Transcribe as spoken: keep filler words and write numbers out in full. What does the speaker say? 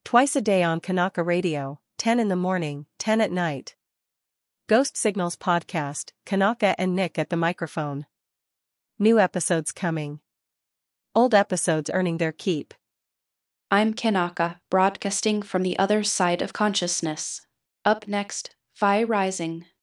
Twice a day on Kanaka Radio, ten in the morning, ten at night. Ghost Signals Podcast, Kanaka and Nick at the microphone. New episodes coming. Old episodes earning their keep. I'm Kanaka, broadcasting from the other side of consciousness. Up next, Phi Rising.